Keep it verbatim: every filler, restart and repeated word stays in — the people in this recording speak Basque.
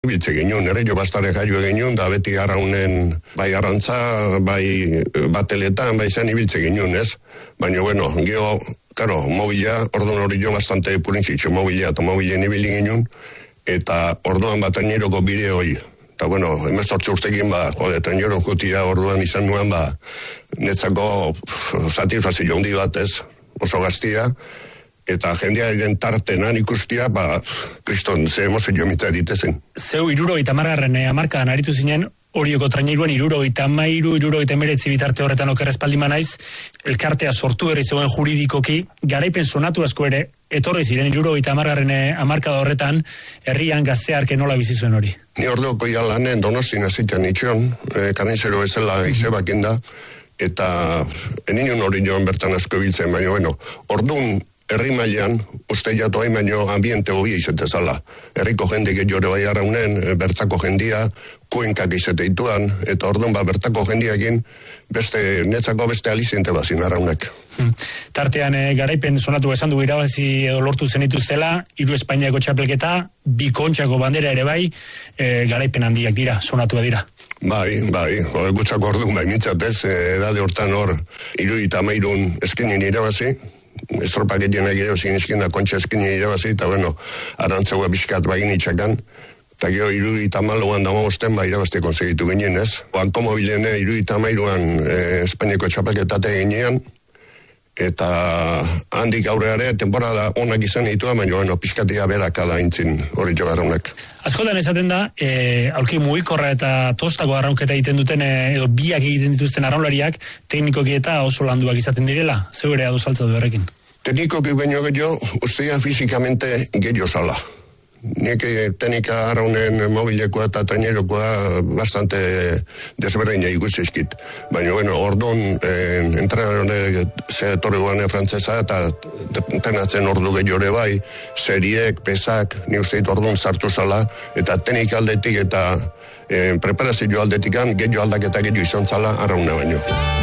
Biltze genuen, ere jo bastare jaio genuen, da beti arraunen, bai arrantza, bai bateletan, bai zen ibiltze genuen, ez? Baina, bueno, geho, karo, mobila, orduan hori jo bastante purintzitxo mobila, eta mobilen ibili genuen, eta orduan bat traineroko bide hori. Eta, bueno, emezortzi urtekin, ba, jode, trainero jutia orduan izan nuen, ba, netzako satisfazio handi bat, ez? Oso gaztia, eta jendearen tartenan ikustia, ba, kriston, ze emozio mitza ditezen. Zeu irurogeita hamargarren hamarkadan aritu zinen, horioko traineruan irurogeita hamairu, irurogeita hemeretzi bitarte horretan okerrezpaldima naiz, elkartea sortu berri zegoen juridikoki, garaipen sonatu asko ere, etorri ziren irurogeita hamargarren hamarkada horretan, herrian gaztearke nola bizi zuen hori. Ni orduko ja lanen Donostin hazitzen itxon, e, karnizero bezala izebakin da, eta eninun hori joan bertan asko biltzen, baina, bueno, orduan, herri mailan, uste jatu hain baino ambiente hobia izetezala. Herriko jende gehiore bai arraunen, bertako jendia, kuenkak izeteituan, eta orduan ba, bertako jendiakin, beste, netzako beste aliziente bazin arraunek. Hmm. Tartean e, garaipen sonatu esan du irabazi edo lortu zenituztela, hiru Espainiako txapelketa, bi Kontxako bandera ere bai, e, garaipen handiak dira, sonatua dira. Bai, bai, gutzako orduan bai mintzatez, edade hortan hor, hirurogeita hamairun eskinen irabazi, estropak egin egin egin eskin da Kontxa eskin irabazi, eta bueno, arantzaua bizkat bagin itxakan, eta gero irurogeita hamalauan damagosten ba irabazte konsegitu ginen, ez? Banko mobilene irurogeita hamairuan eh, Espainiako txapelketate ginean, eta handik aurreare temporada onak izan ditua, baina bueno, pizkatia berakala intzin hori jogarraunak. Askotan esaten da, e, aurki mugikorra eta tostako arraunketa egiten duten, e, edo biak egiten dituzten arraunlariak, teknikoki eta oso landuak izaten direla, zeu ere adozaltza du errekin. Teknikoki baino gehiago, ustea fizikamente gehiago zala. Nik teknika arraunen mobilekoa eta trainerokoa bastante desberdina ikusi eskit. Baina, bueno, orduan eh, entrenadore ze torregoan frantzesa eta entrenatzen ordu gehiore bai, seriek, pesak, ni uste dit orduan sartu zala, eta teknika aldetik eta eh, preparazio aldetikan gehiago aldaketa gehiago izan zala arrauna baino.